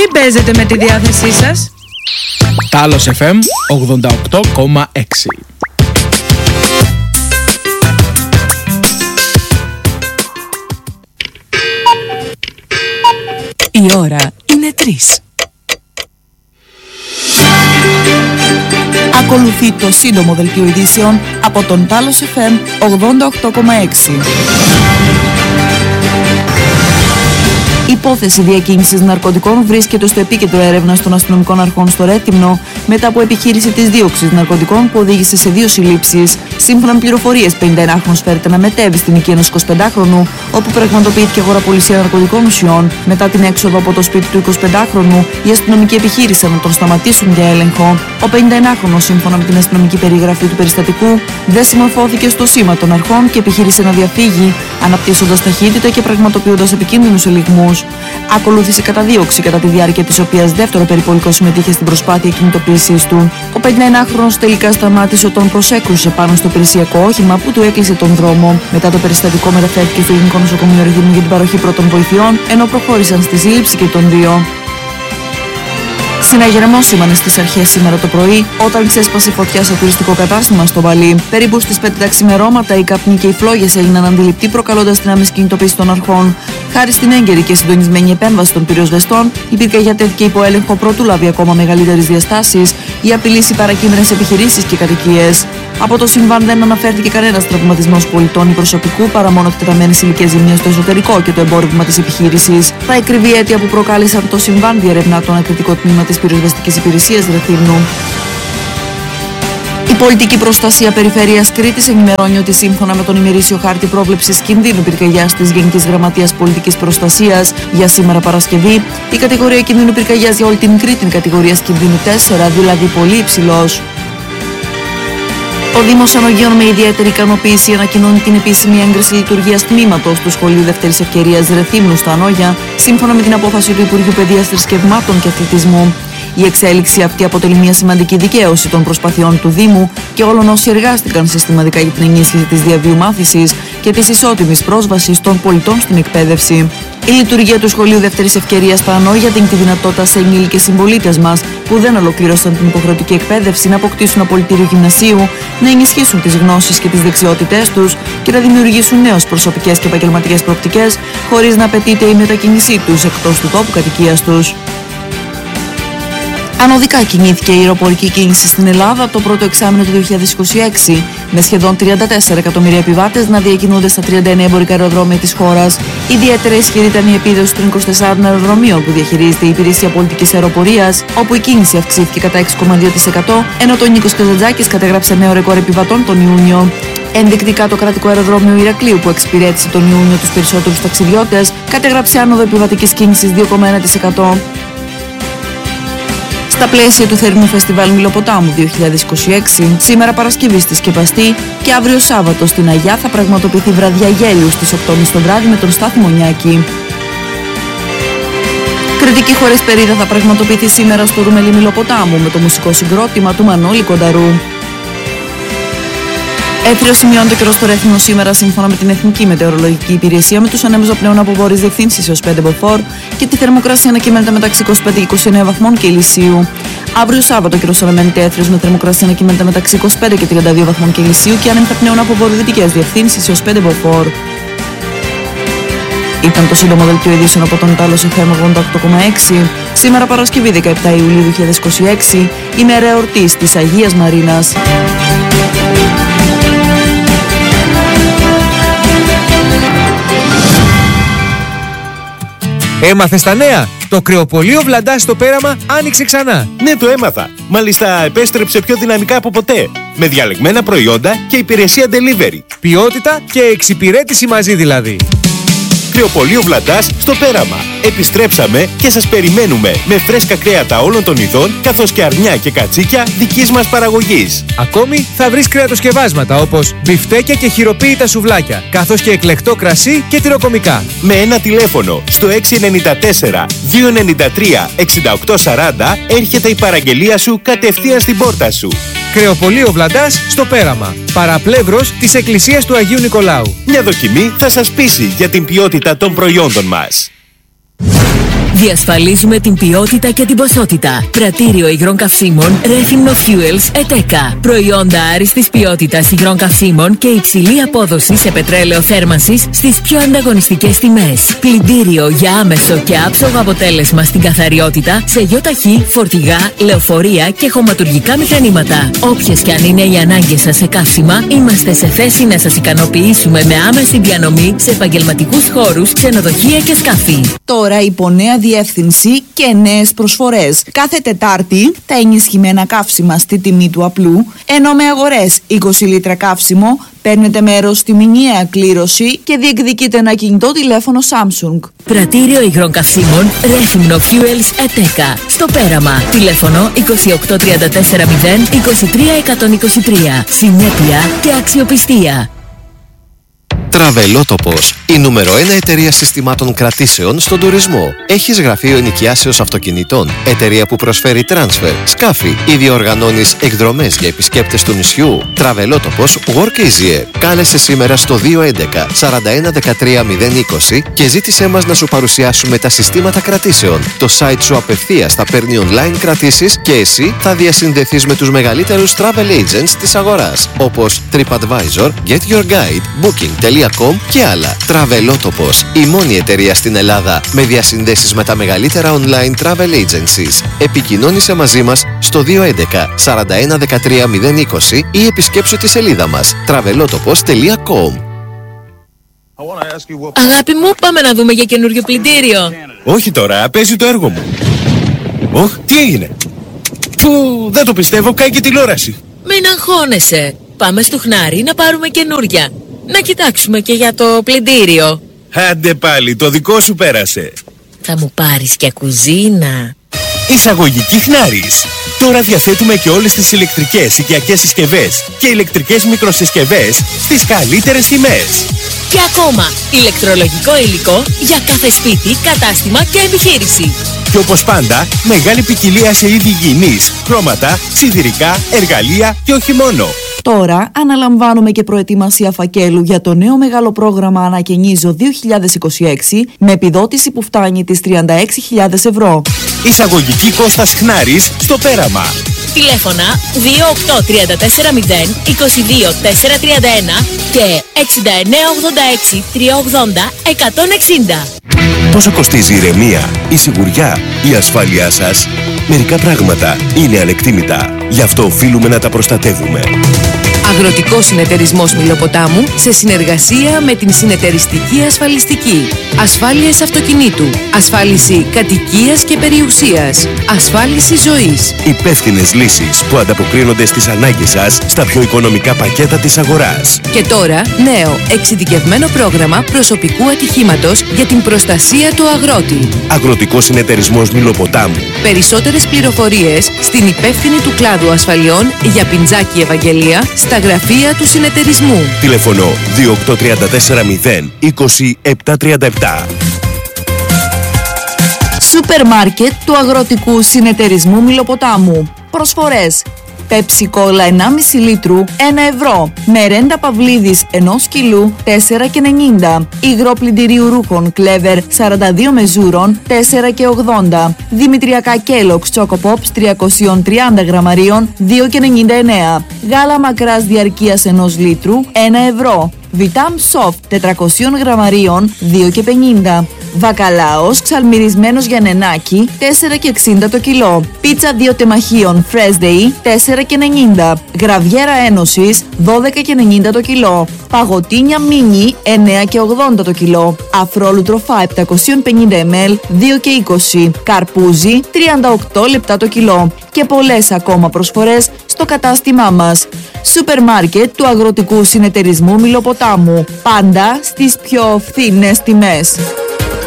Μην παίζετε με τη διάθεσή σας. Τάλος FM 88,6. Η ώρα είναι 3. Ακολουθεί το σύντομο δελτίο ειδήσεων από τον Τάλος FM 88,6. Η υπόθεση διακίνησης ναρκωτικών βρίσκεται στο επίκεντρο έρευνας των αστυνομικών αρχών στο Ρέθυμνο μετά από επιχείρηση της δίωξης ναρκωτικών που οδήγησε σε 2 συλλήψεις. Σύμφωνα με πληροφορίες, 51χρονος φέρεται να μετέβει στην οικία ενός 25χρονου, όπου πραγματοποιήθηκε αγοραπολισία ναρκωτικών ουσιών. Μετά την έξοδο από το σπίτι του 25χρονου, οι αστυνομικοί επιχείρησαν να τον σταματήσουν για έλεγχο. Ο 51χρονος, σύμφωνα με την αστυνομική περιγραφή του περιστατικού, δεν συμμορφώθηκε στο σήμα των αρχών και επιχείρησε να διαφύγει, αναπτύσσοντας ταχύτητα και πραγματοποιώντας επικίνδυνους ελιγμούς. Ακολούθησε καταδίωξη, κατά τη διάρκεια της οποίας δεύτερο περιπολικό συμμετείχε στην προσπάθεια κινητοποίησής του. Ο 51χρονος τελικά σταμάτησε όταν προσέκρουσε πάνω στο υπηρεσιακό όχημα που του έκλεισε τον δρόμο. Μετά το περιστατικό μεταφέρθηκε στο Ελληνικό Νοσοκομείο Ρεθύμνου για την παροχή πρώτων βοηθειών, ενώ προχώρησαν στη σύλληψη και των 2. Συναγερμός σήμανε στις αρχές σήμερα το πρωί όταν ξέσπασε φωτιά σε τουριστικό κατάστημα στο Βαλί. Περίπου στις 5 τα ξημερώματα οι καπνοί και οι φλόγες έγιναν αντιληπτοί, προκαλώντας την άμεση κινητοποίηση των αρχών. Χάρη στην έγκαιρη και συντονισμένη επέμβαση των πυροσβεστών, η πυρκαγιά τέθηκε υπό έλεγχο προτού λάβει ακόμα μεγαλύτερες διαστάσεις ή απειλήσει παρακίνδυνες επιχειρήσεις και κατοικίες. Από το συμβάν δεν αναφέρθηκε κανένας τραυματισμός πολιτών ή προσωπικού, παρά μόνο εκτεταμένες ηλικές ζημιές στο εσωτερικό και το εμπόρευμα της επιχείρησης. Τα εκκρεβή αίτια που προκάλεσαν το συμβάν διερευνά το ανακριτικό τμήμα της πυροσβεστικής υπηρεσίας Ρεθύμνου. Η πολιτική προστασία Περιφέρειας Κρήτης ενημερώνει ότι σύμφωνα με τον ημερήσιο χάρτη πρόβλεψης κινδύνου πυρκαγιάς της Γενικής Γραμματείας Πολιτικής Προστασίας για σήμερα Παρασκευή, η κατηγορία κινδύνου πυρκαγιάς για όλη την Κρήτη είναι κατηγορίας κινδύνου 4, δηλαδή πολύ υψηλός. Ο Δήμος Ανογείων με ιδιαίτερη ικανοποίηση ανακοινώνει την επίσημη έγκριση λειτουργίας τμήματος του Σχολείου Δεύτερης Ευκαιρίας Ρεθύμνου στα Ανόγια, σύμφωνα με την απόφαση του Υπουργείου Παιδείας, Θρησκευμάτων και Αθλητισμού. Η εξέλιξη αυτή αποτελεί μια σημαντική δικαίωση των προσπαθειών του Δήμου και όλων όσοι εργάστηκαν συστηματικά για την ενίσχυση της διαβίου μάθησης και της ισότιμης πρόσβασης των πολιτών στην εκπαίδευση. Η λειτουργία του Σχολείου Δεύτερης Ευκαιρίας στα Ανόγια δίνει τη δυνατότητα σε ενήλικες συμπολίτες μας που δεν ολοκλήρωσαν την υποχρεωτική εκπαίδευση να αποκτήσουν απολυτήριο γυμνασίου, να ενισχύσουν τις γνώσεις και τις δεξιότητές τους και να δημιουργήσουν νέες προσωπικές και επαγγελματικές προοπτικές χωρίς να απαιτείται η μετακίνησή τους εκτός του τόπου κατοικίας τους. Ανωδικά κινήθηκε η αεροπορική κίνηση στην Ελλάδα το πρώτο εξάμηνο του 2026, με σχεδόν 34 εκατομμύρια επιβάτες να διακινούνται στα 39 εμπορικά αεροδρόμια της χώρας. Ιδιαίτερα ισχυρή ήταν η επίδοση των 24 αεροδρομίων που διαχειρίζεται η Υπηρεσία Πολιτικής Αεροπορίας, όπου η κίνηση αυξήθηκε κατά 6,2%, ενώ το Νίκος Καζαντζάκης κατέγραψε νέο ρεκόρ επιβατών τον Ιούνιο. Ενδεικτικά, το κρατικό αεροδρόμιο Ηρακλείου, που εξυπηρέτησε τον Ιούνιο τους περισσότερους ταξιδιώτες, κατέγραψε άνοδο επιβατικής κίνησης 2,1%. Στα πλαίσια του θερινού φεστιβάλ Μιλοποτάμου 2026, σήμερα Παρασκευή στη Σκεπαστή και αύριο Σάββατο στην Αγιά θα πραγματοποιηθεί βραδιά γέλιου στις 8.30 το βράδυ με τον Στάθη Μονιάκη. Κριτική χωρίς περίδα θα πραγματοποιηθεί σήμερα στο Ρουμελί Μιλοποτάμου με το μουσικό συγκρότημα του Μανώλη Κονταρού. Έθριο σημειώνεται καιρό στο Ρέθυμνο σήμερα σύμφωνα με την Εθνική Μετεωρολογική Υπηρεσία, με τους ανέμους πνέων από βόρειες διευθύνσεις έως 5 μποφόρ και τη θερμοκρασία να κυμαίνεται μεταξύ 25 και 29 βαθμών Κελσίου. Αύριο Σάββατο καιρός αναμένεται έθριος με θερμοκρασία να κυμαίνεται μεταξύ 25 και 32 βαθμών Κελσίου και άνεμοι πνέων από βορειοδυτικές διευθύνσεις έως 5 μποφόρ. Ήταν το σύντομο δελτίο ειδήσεων από τον Τάλος FM 88,6. Σήμερα Παρασκευή 17 Ιουλίου 2026, ημέρα εορτής της Αγίας Μαρίνας. Έμαθες τα νέα? Το κρεοπωλείο Βλαντάς στο Πέραμα άνοιξε ξανά. Ναι, το έμαθα. Μάλιστα επέστρεψε πιο δυναμικά από ποτέ. Με διαλεγμένα προϊόντα και υπηρεσία delivery. Ποιότητα και εξυπηρέτηση μαζί δηλαδή. Κρεοπωλείο Βλαντάς στο Πέραμα. Επιστρέψαμε και σας περιμένουμε με φρέσκα κρέατα όλων των ειδών, καθώς και αρνιά και κατσίκια δικής μας παραγωγής. Ακόμη θα βρεις κρεατοσκευάσματα όπως μπιφτέκια και χειροποίητα σουβλάκια, καθώς και εκλεκτό κρασί και τυροκομικά. Με ένα τηλέφωνο στο 694 293 6840 έρχεται η παραγγελία σου κατευθείαν στην πόρτα σου. Κρεοπωλείο Βλαντάς στο Πέραμα. Παραπλεύρος της Εκκλησίας του Αγίου Νικολάου. Μια δοκιμή θα σας πείσει για την ποιότητα των προϊόντων μας. Διασφαλίζουμε την ποιότητα και την ποσότητα. Πρατήριο υγρών καυσίμων Rethymno Fuels ETECA. Προϊόντα άριστης ποιότητας υγρών καυσίμων και υψηλή απόδοση σε πετρέλαιο θέρμανσης στις πιο ανταγωνιστικές τιμές. Πλυντήριο για άμεσο και άψογο αποτέλεσμα στην καθαριότητα σε γιοταχή, φορτηγά, λεωφορεία και χωματουργικά μηχανήματα. Όποιες και αν είναι οι ανάγκες σας σε καύσιμα, είμαστε σε θέση να σας ικανοποιήσουμε με άμεση διανομή σε επαγγελματικούς χώρους, ξενοδοχεία και σκάφη. Τώρα υπό νέα διεύθυνση και νέες προσφορές. Κάθε Τετάρτη τα ενισχυμένα καύσιμα στη τιμή του απλού, ενώ με αγορές 20 λίτρα καύσιμο παίρνετε μέρος στη μηνιαία κλήρωση και διεκδικείτε ένα κινητό τηλέφωνο Samsung. Πρατήριο υγρών καυσίμων Rethymno Fuels ETECA. Στο Πέραμα. Τηλέφωνο 28340 23123. Συνέπεια και αξιοπιστία. Τραβελότοπος, η νούμερο 1 εταιρεία συστημάτων κρατήσεων στον τουρισμό. Έχεις γραφείο ενοικιάσεως αυτοκινητών, εταιρεία που προσφέρει transfer, σκάφη ή διοργανώνεις εκδρομές για επισκέπτες του νησιού. Τραβελότοπος Work Easier. Κάλεσε σήμερα στο 211 41 13 020 και ζήτησέ μας να σου παρουσιάσουμε τα συστήματα κρατήσεων. Το site σου απευθείας θα παίρνει online κρατήσεις και εσύ θα διασυνδεθείς με τους μεγαλύτερους travel agents της αγοράς, όπως TripAdvisor, Get Your Guide, Booking.com και άλλα. Τραβελότοπος, η μόνη εταιρεία στην Ελλάδα με διασυνδέσεις με τα μεγαλύτερα online travel agencies. Επικοινώνησε μαζί μας στο 211 41 13 020 ή επισκέψου τη σελίδα μας travelotopos.com. Αγάπη μου, πάμε να δούμε για καινούριο πλυντήριο. Όχι τώρα, παίζει το έργο μου. Ωχ, τι έγινε? Φου, δεν το πιστεύω, κάει και τηλεόραση. Μην αγχώνεσαι. Πάμε στο Χνάρι να πάρουμε καινούρια. Να κοιτάξουμε και για το πλυντήριο. Άντε πάλι, το δικό σου πέρασε. Θα μου πάρεις και κουζίνα. Εισαγωγική Χνάρης. Τώρα διαθέτουμε και όλες τις ηλεκτρικές οικιακές συσκευές και ηλεκτρικές μικροσυσκευές στις καλύτερες τιμές. Και ακόμα, ηλεκτρολογικό υλικό για κάθε σπίτι, κατάστημα και επιχείρηση. Και όπως πάντα, μεγάλη ποικιλία σε είδη υγιεινής, χρώματα, σιδηρικά, εργαλεία και όχι μόνο. Τώρα αναλαμβάνουμε και προετοιμασία φακέλου για το νέο μεγάλο πρόγραμμα Ανακαινίζω 2026 με επιδότηση που φτάνει τις 36.000 ευρώ. Εισαγωγική Κώστας Χνάρης στο Πέραμα. Τηλέφωνα 28340 22431 και 6986 380 160. Πόσο κοστίζει η ηρεμία, η σιγουριά, η ασφάλειά σας? Μερικά πράγματα είναι ανεκτήμητα. Γι' αυτό οφείλουμε να τα προστατεύουμε. Αγροτικός Συνεταιρισμός Μηλοποτάμου σε συνεργασία με την Συνεταιριστική Ασφαλιστική. Ασφάλειες αυτοκινήτου, ασφάλιση κατοικίας και περιουσίας, ασφάλιση ζωής. Υπεύθυνες λύσεις που ανταποκρίνονται στις ανάγκες σας στα πιο οικονομικά πακέτα της αγοράς. Και τώρα νέο εξειδικευμένο πρόγραμμα προσωπικού ατυχήματος για την προστασία του αγρότη. Αγροτικός Συνεταιρισμός Μηλοποτάμου. Περισσότερες πληροφορίες στην υπεύθυνη του κλάδου ασφαλιών για Πιντζάκη Ευαγγελία στα γραφεία του συνεταιρισμού. Τηλεφωνώ 28340 20737. Σούπερ μάρκετ του Αγροτικού Συνεταιρισμού Μηλοποτάμου. Προσφορές. Πέψη κόλλα 1,5 λίτρου 1 ευρώ. Μερέντα Παυλίδης 1 κιλού 4,90. Υγρό πλυντηρίου ρούχων Clever 42 μεζούρων 4,80. Δημητριακά Kellogg's Choco Pops 330 γραμμαρίων 2,99. Γάλα μακράς διαρκείας 1 λίτρου 1 ευρώ. Vitam Soft 400 γραμμαρίων 2,50. Βακαλάος ξαλμυρισμένος για νενάκι 4,60 το κιλό. Πίτσα 2 τεμαχίων Fresh Day 4,90. Γραβιέρα Ένωσης 12,90 το κιλό. Παγωτίνια Μίνι 9,80 το κιλό. Αφρόλουτρο Φα 750 ml 2,20. Καρπούζι 38 λεπτά το κιλό. Και πολλές ακόμα προσφορές στο κατάστημά μας. Σούπερ μάρκετ του Αγροτικού Συνεταιρισμού Μηλοποτάμου. Πάντα στις πιο φθηνές τιμές.